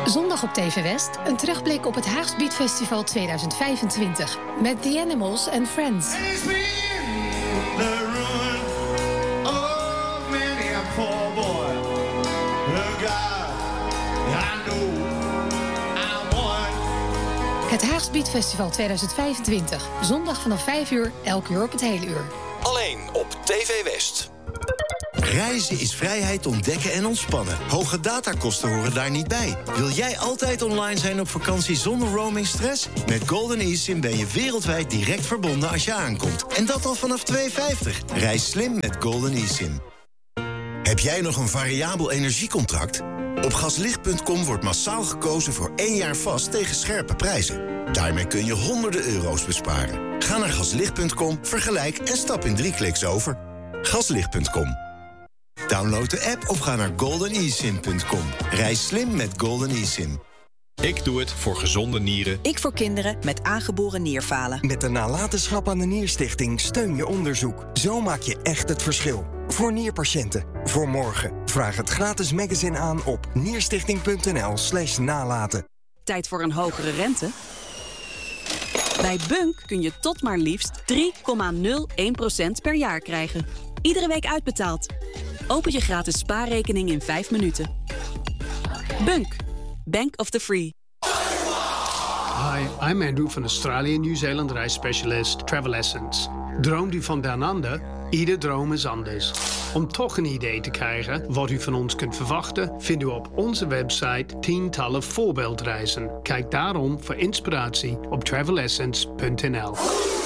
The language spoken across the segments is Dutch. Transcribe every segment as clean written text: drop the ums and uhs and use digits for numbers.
Zondag op TV West een terugblik op het Haags Beat Festival 2025. Met The Animals and Friends. Het Haags Beat Festival 2025. Zondag vanaf 5 uur, elk uur op het hele uur. Alleen op TV West. Reizen is vrijheid ontdekken en ontspannen. Hoge datakosten horen daar niet bij. Wil jij altijd online zijn op vakantie zonder roamingstress? Met Golden eSIM ben je wereldwijd direct verbonden als je aankomt. En dat al vanaf $2,50. Reis slim met Golden eSIM. Heb jij nog een variabel energiecontract? Op gaslicht.com wordt massaal gekozen voor 1 jaar vast tegen scherpe prijzen. Daarmee kun je honderden euro's besparen. Ga naar gaslicht.com, vergelijk en stap in 3 kliks over. Gaslicht.com. Download de app of ga naar goldenesim.com. Reis slim met Golden eSIM. Ik doe het voor gezonde nieren. Ik voor kinderen met aangeboren nierfalen. Met de nalatenschap aan de Nierstichting steun je onderzoek. Zo maak je echt het verschil. Voor nierpatiënten. Voor morgen. Vraag het gratis magazine aan op nierstichting.nl/nalaten. Tijd voor een hogere rente? Bij Bunk kun je tot maar liefst 3,01% per jaar krijgen. Iedere week uitbetaald. Open je gratis spaarrekening in 5 minuten. Bunk. Bank of the Free. Hi, I'm Andrew van Australië Nieuw-Zeeland reisspecialist Travel Essence. Droomt u van down under? Ieder droom is anders. Om toch een idee te krijgen wat u van ons kunt verwachten, vindt u op onze website tientallen voorbeeldreizen. Kijk daarom voor inspiratie op travelessence.nl.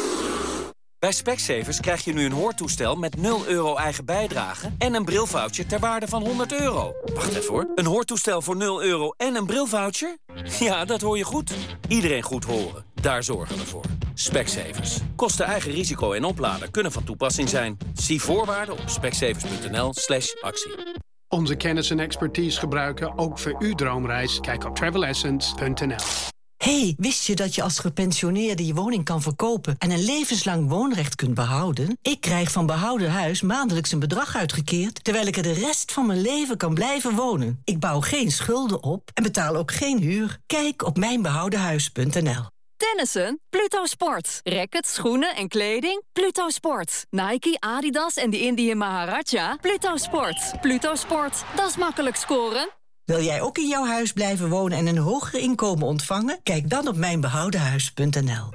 Bij Specsavers krijg je nu een hoortoestel met 0 euro eigen bijdrage en een brilvoucher ter waarde van €100. Wacht even hoor. Een hoortoestel voor 0 euro en een brilvoucher? Ja, dat hoor je goed. Iedereen goed horen. Daar zorgen we voor. Specsavers. Kosten eigen risico en oplader kunnen van toepassing zijn. Zie voorwaarden op specsavers.nl/actie. Onze kennis en expertise gebruiken ook voor uw droomreis. Kijk op travelessence.nl. Hey, wist je dat je als gepensioneerde je woning kan verkopen en een levenslang woonrecht kunt behouden? Ik krijg van Behouden Huis maandelijks een bedrag uitgekeerd, terwijl ik er de rest van mijn leven kan blijven wonen. Ik bouw geen schulden op en betaal ook geen huur. Kijk op mijnbehoudenhuis.nl. Tennissen? Pluto Sport. Rackets, schoenen en kleding? Pluto Sport. Nike, Adidas en de Indian Maharaja? Pluto Sport. Pluto Sport. Dat is makkelijk scoren. Wil jij ook in jouw huis blijven wonen en een hoger inkomen ontvangen? Kijk dan op mijnbehoudenhuis.nl.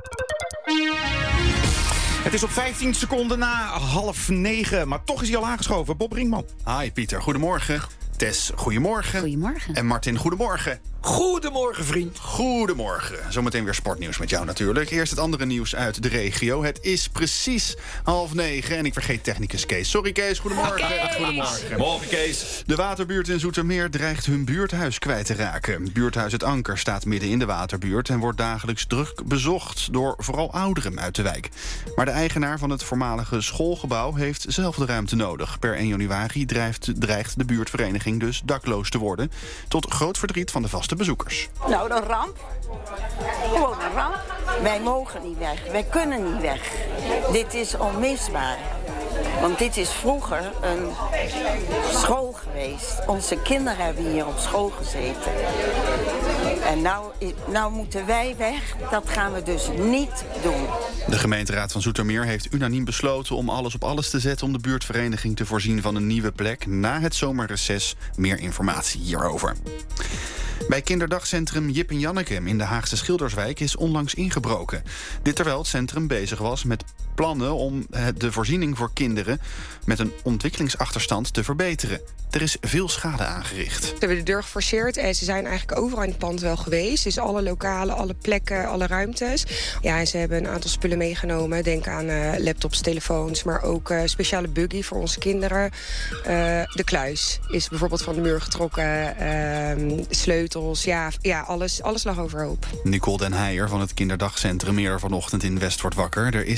Het is op 15 seconden na 8:30, maar toch is hij al aangeschoven. Bob Brinkman. Hi Pieter, goedemorgen. Tess, goedemorgen. Goedemorgen. En Martin, goedemorgen. Goedemorgen, vriend. Goedemorgen. Zometeen weer sportnieuws met jou natuurlijk. Eerst het andere nieuws uit de regio. Het is precies 8:30 en ik vergeet technicus Kees. Sorry Kees, goedemorgen. Kees. Goedemorgen. Morgen, Kees. De waterbuurt in Zoetermeer dreigt hun buurthuis kwijt te raken. Buurthuis Het Anker staat midden in de waterbuurt en wordt dagelijks druk bezocht door vooral ouderen uit de wijk. Maar de eigenaar van het voormalige schoolgebouw heeft zelf de ruimte nodig. Per 1 januari dreigt de buurtvereniging dus dakloos te worden, tot groot verdriet van de vaste bezoekers. Nou, een ramp. Gewoon een ramp. Wij mogen niet weg. Wij kunnen niet weg. Dit is onmisbaar. Want dit is vroeger een school geweest. Onze kinderen hebben hier op school gezeten. En nou moeten wij weg. Dat gaan we dus niet doen. De gemeenteraad van Zoetermeer heeft unaniem besloten om alles op alles te zetten om de buurtvereniging te voorzien van een nieuwe plek. Na het zomerreces meer informatie hierover. Bij kinderdagcentrum Jip en Janneke in de Haagse Schilderswijk is onlangs ingebroken. Dit terwijl het centrum bezig was met plannen om de voorziening voor kinderen met een ontwikkelingsachterstand te verbeteren. Er is veel schade aangericht. Ze hebben de deur geforceerd en ze zijn eigenlijk overal in het pand wel geweest. Dus alle lokalen, alle plekken, alle ruimtes. Ja, en ze hebben een aantal spullen meegenomen. Denk aan laptops, telefoons, maar ook speciale buggy voor onze kinderen. De kluis is bijvoorbeeld van de muur getrokken. Sleutels, ja alles lag overhoop. Nicole Den Heijer van het kinderdagcentrum Meer vanochtend in West wordt wakker. Er is een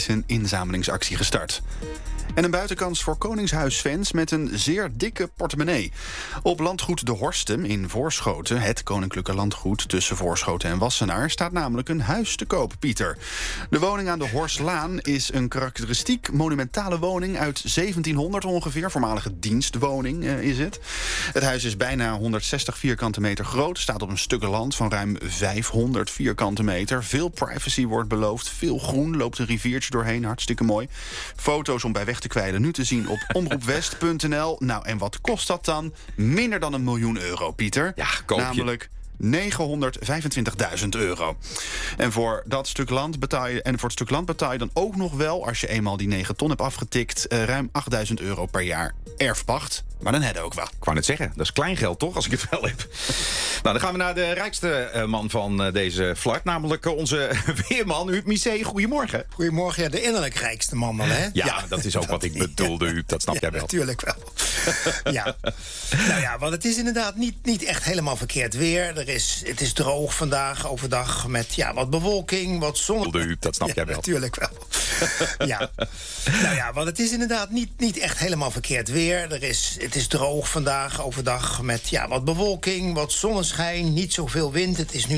inzamelingsactie gestart. En een buitenkans voor Koningshuisfans met een zeer dikke portemonnee. Op landgoed De Horsten in Voorschoten, het koninklijke landgoed tussen Voorschoten en Wassenaar, staat namelijk een huis te koop, Pieter. De woning aan de Horstlaan is een karakteristiek monumentale woning uit 1700 ongeveer. Voormalige dienstwoning is het. Het huis is bijna 160 vierkante meter groot, staat op een stuk land van ruim 500 vierkante meter. Veel privacy wordt beloofd, veel groen, loopt een riviertje doorheen, hartstikke mooi. Foto's om bij weg te kwijlen nu te zien op omroepwest.nl. Nou, en wat kost dat dan? Minder dan €1 miljoen, Pieter. Ja, koop je. Namelijk €925.000. En voor dat stuk land betaal je dan ook nog wel, als je eenmaal die 9 ton hebt afgetikt, ruim €8.000 per jaar erfpacht. Maar dan heb je ook wel. Ik wou net zeggen, dat is kleingeld toch, als ik het wel heb. Nou, dan gaan we naar de rijkste man van deze vlak, namelijk onze weerman Huub Missé. Goedemorgen. Goedemorgen, ja, de innerlijk rijkste man dan, hè? Ja, dat is ook wat ik bedoelde, Huub, dat snap jij wel. Natuurlijk wel. Ja. Nou ja, want het is inderdaad niet echt helemaal verkeerd weer. Het is droog vandaag, overdag, met wat bewolking, wat zon. Huub, dat snap jij wel. Natuurlijk wel. Ja. Nou ja, want het is inderdaad niet echt helemaal verkeerd weer. Het is droog vandaag, overdag, met wat bewolking, wat zonneschijn, niet zoveel wind. Het is nu